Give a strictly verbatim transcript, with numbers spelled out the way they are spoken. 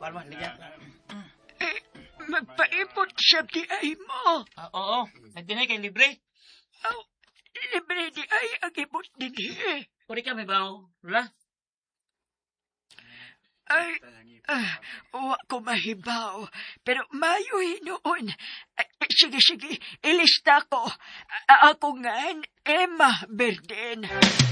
mo, ligat. Eh, magpaipot siya di ay mo. Ah, oo, nagdinay kay libre. Oh, libre di ay ang ibot din eh. Kuri ka, may baw. Wala? Ay, ah, wa ko mahibaw. Pero mayo hinoon. Ay, sige, sige, ilista ko. A- ako nga, Emma Berden.